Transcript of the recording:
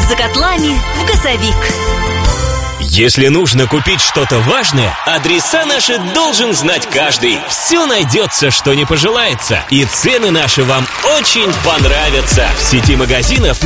За котлами в Газовик. Если нужно купить что-то важное, адреса наши должен знать каждый. Все найдется, что не пожелается. И цены наши вам очень понравятся. В сети магазинов